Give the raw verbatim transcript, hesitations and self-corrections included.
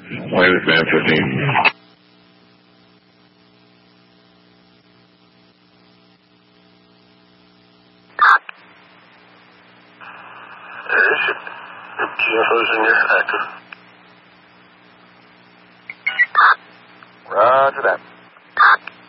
Latest man fifteen. G F Os in here, active. Roger that.